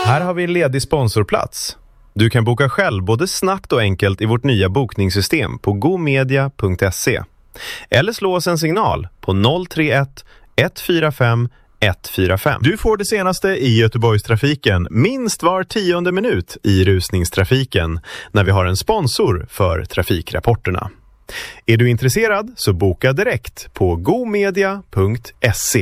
Här har vi en ledig sponsorplats. Du kan boka själv både snabbt och enkelt i vårt nya bokningssystem på gomedia.se. Eller slå oss en signal på 031 145 145. Du får det senaste i Göteborgstrafiken minst var 10:e minut i rusningstrafiken när vi har en sponsor för trafikrapporterna. Är du intresserad så boka direkt på gomedia.se.